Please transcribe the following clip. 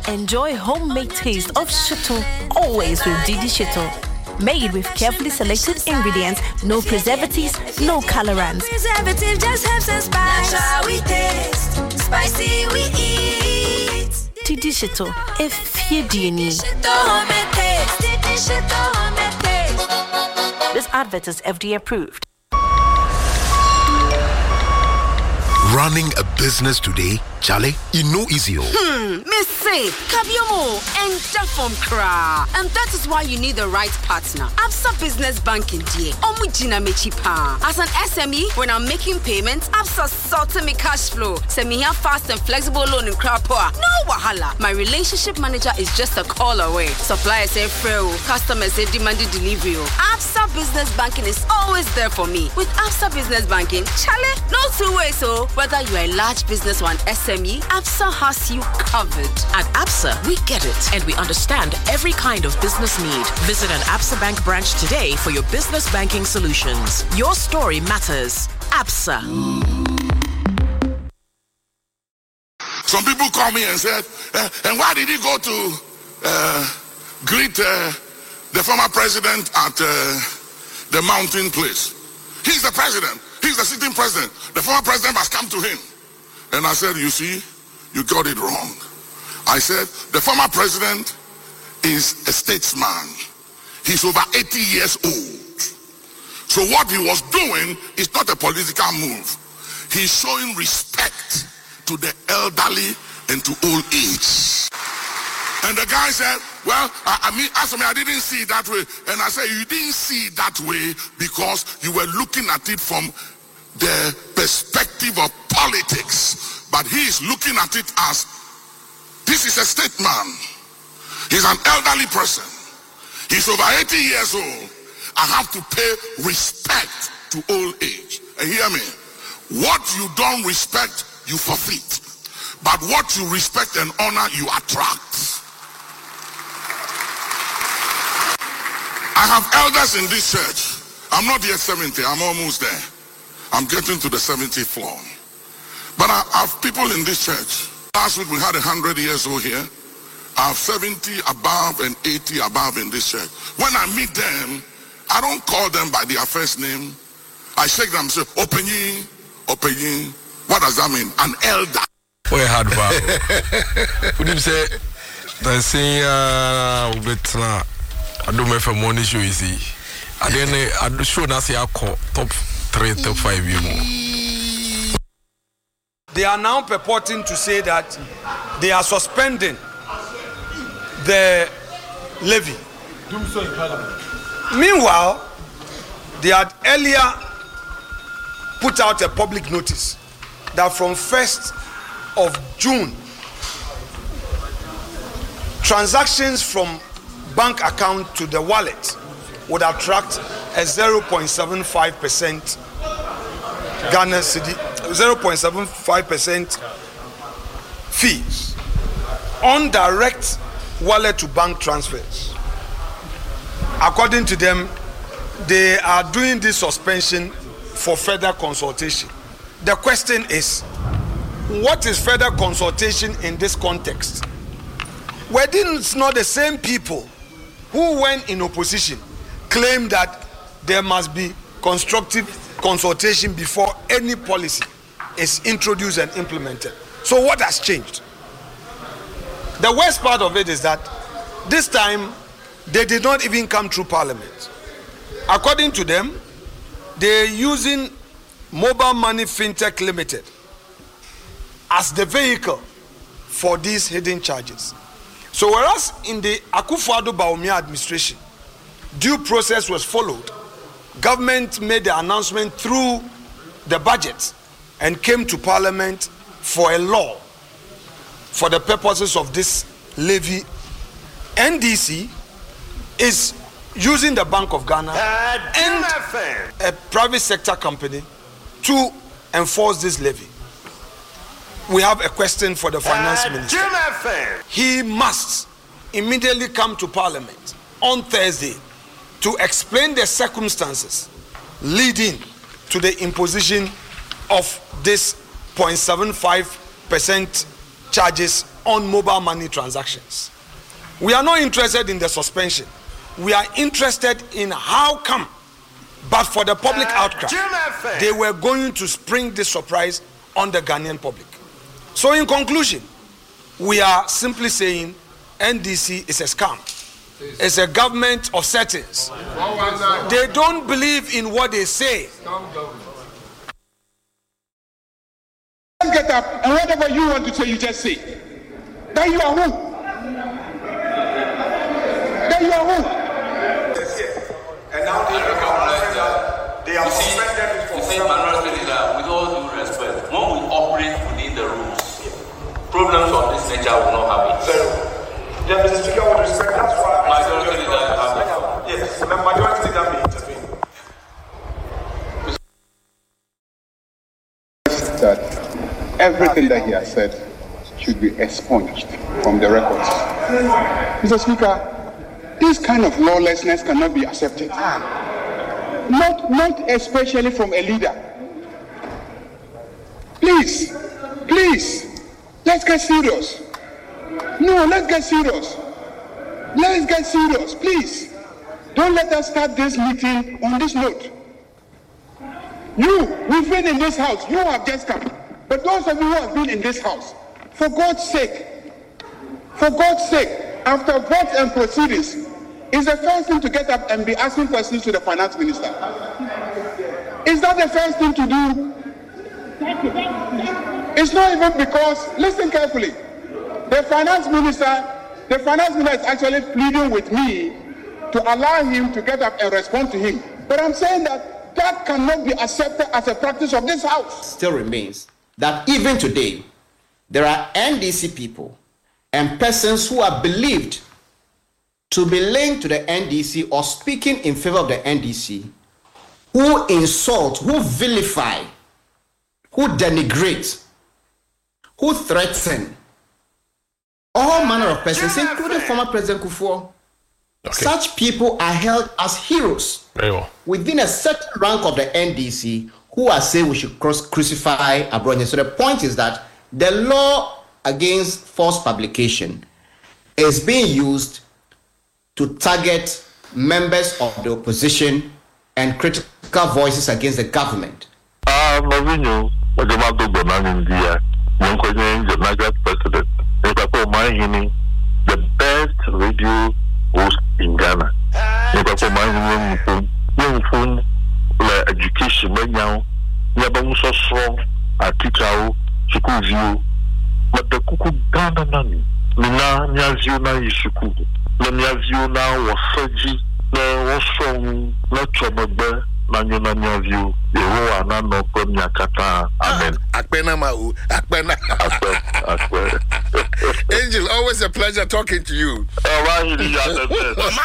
Enjoy homemade taste of Shito, always with Didi Shito. Made with carefully selected ingredients, no preservatives, no colorants. Preservative just helps us spice. That's how we taste. Spicy we eat. Didi Shito, if you do need. This advert is FDA approved. Running a business today, Charlie, you know easy. Miss Say, Kabiomo, and Jafom Kra. And that is why you need the right partner. Absa Business Banking DA. Omujina Mechipa. As an SME, when I'm making payments, Absa sorting me cash flow. Send me here fast and flexible loan in Krapoa. No wahala. My relationship manager is just a call away. Suppliers say free, customers say demanded delivery. Absa Business Banking is always there for me. With Absa Business Banking, Charlie, no two ways. So whether you are a large business or an SME, Absa has you covered. At Absa, we get it and we understand every kind of business need. Visit an Absa Bank branch today for your business banking solutions. Your story matters. Absa. Some people call me and said, and why did he go to greet the former president at the mountain place? He's the president. He's the sitting president. The former president must come to him. And I said, you see, you got it wrong. I said, the former president is a statesman. He's over 80 years old. So what he was doing is not a political move. He's showing respect to the elderly and to old age. And the guy said, well, I didn't see it that way. And I said, you didn't see it that way because you were looking at it from the perspective of politics. But he is looking at it as, this is a statesman. He's an elderly person. He's over 80 years old. I have to pay respect to old age. And hear me. What you don't respect, you forfeit. But what you respect and honor, you attract. I have elders in this church. I'm not yet 70. I'm almost there. I'm getting to the 70th floor. But I have people in this church. Last week we had 100 years old here. I have 70 above and 80 above in this church. When I meet them, I don't call them by their first name. I shake them and say, Openyin, Openyin. What does that mean? An elder. Where hard value? Would you say, I say, I don't know if I'm on the show, you see. I don't show that I call top 3 to 5 years more. They are now purporting to say that they are suspending the levy. Meanwhile, they had earlier put out a public notice that from 1st of June, transactions from bank account to the wallet would attract a 0.75% Ghana cedi, 0.75% fees on direct wallet to bank transfers. According to them, they are doing this suspension for further consultation. The question is, what is further consultation in this context? Were these not the same people who, when in opposition, claim that there must be constructive consultation before any policy is introduced and implemented? So what has changed? The worst part of it is that this time they did not even come through Parliament. According to them, they're using Mobile Money Fintech Limited as the vehicle for these hidden charges. So whereas in the Akufo-Addo Bawumia administration, due process was followed, government made the announcement through the budget and came to Parliament for a law for the purposes of this levy. NDC is using the Bank of Ghana and a private sector company to enforce this levy. We have a question for the finance minister. He must immediately come to Parliament on Thursday to explain the circumstances leading to the imposition of this 0.75% charges on mobile money transactions. We are not interested in the suspension. We are interested in how come, but for the public outcry, they were going to spring this surprise on the Ghanaian public. So in conclusion, we are simply saying NDC is a scam. It's a government of settings. They don't believe in what they say. Get up and whatever you want to say, you just say. Then you are who? Then you are who? And now they are suspended for with all due respect, when we operate within the rules, problems of this nature will not happen. Yeah, Mr. Speaker, with respect, that's why majority leader have yes, the majority leader may intervene. That everything that he has said should be expunged from the records. Mr. Speaker, this kind of lawlessness cannot be accepted. Not especially from a leader. Please, let's get serious. No, let's get serious. Let's get serious, please. Don't let us start this meeting on this note. We've been in this house. You have just come. But those of you who have been in this house, for God's sake, after votes and proceedings, is the first thing to get up and be asking questions to the finance minister. Is that the first thing to do? It's not even because, listen carefully, the finance minister is actually pleading with me to allow him to get up and respond to him. But I'm saying that cannot be accepted as a practice of this house. Still remains that even today, there are NDC people and persons who are believed to be linked to the NDC or speaking in favor of the NDC, who insult, who vilify, who denigrate, who threaten all manner of persons, including former President Kufuor. Okay. Such people are held as heroes within a certain rank of the NDC, who are saying we should crucify Abronya. So the point is that the law against false publication is being used to target members of the opposition and critical voices against the government. The best radio host in Ghana. Education, but the cuckoo Ghana nani. Mina nyazio na yisuku. Na nyazio na wasaji. Na wasong na chomagbe. Na nyona nyazio. Yehowa na no nyakata. Amen. Akpena mau. Akpena. Akpena. Angel, always a pleasure talking to you.